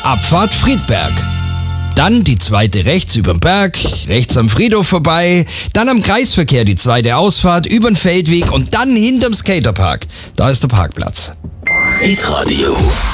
Abfahrt Friedberg. Dann die zweite rechts überm Berg, rechts am Friedhof vorbei, dann am Kreisverkehr die zweite Ausfahrt, übern Feldweg und dann hinterm Skaterpark. Da ist der Parkplatz. Hitradio